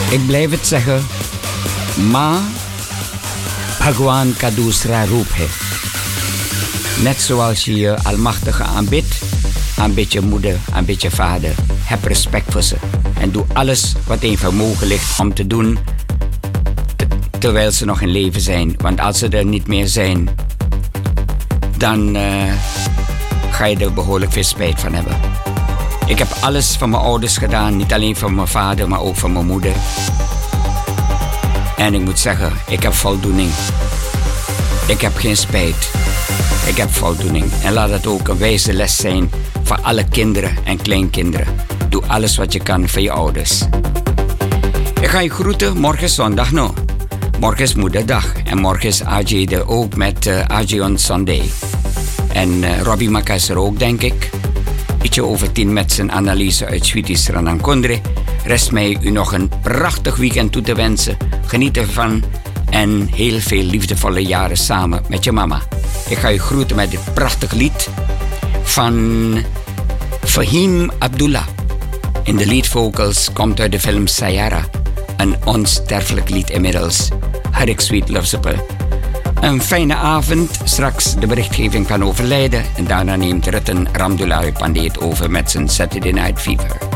Ik blijf het zeggen. Ma Bhagwan ka dusra roep hai. Net zoals je je Almachtige aanbidt, aanbid je moeder, aanbid je vader. Heb respect voor ze. En doe alles wat in vermogen ligt om te doen terwijl ze nog in leven zijn. Want als ze er niet meer zijn, dan ga je er behoorlijk veel spijt van hebben. Ik heb alles voor mijn ouders gedaan. Niet alleen voor mijn vader, maar ook voor mijn moeder. En ik moet zeggen, ik heb voldoening. Ik heb geen spijt. Ik heb voldoening. En laat het ook een wijze les zijn voor alle kinderen en kleinkinderen. Doe alles wat je kan voor je ouders. Ik ga je groeten. Morgen is zondag nou. Morgen is moederdag. En morgen is AJ er ook met AJ on Sunday. En Robbie Maka is er ook, denk ik. Ietsje over 10 met zijn analyse uit Sweetie Sranangkondre. Rest mij u nog een prachtig weekend toe te wensen. Geniet ervan. En heel veel liefdevolle jaren samen met je mama. Ik ga je groeten met dit prachtig lied van Fahim Abdullah. In de leadvocals komt uit de film Sayara. Een onsterfelijk lied inmiddels. Harik Sweet Lovesiple. Een fijne avond. Straks de berichtgeving van overlijden. En daarna neemt Ritten Ramdullah Pandit over met zijn Saturday Night Fever.